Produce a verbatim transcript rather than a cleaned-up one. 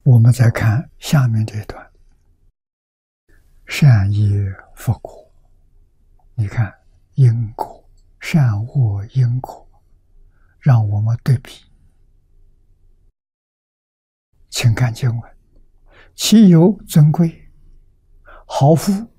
我们再看下面这段，善业佛果。你看因果，善恶因果，让我们对比。请看经文：其有尊贵，好夫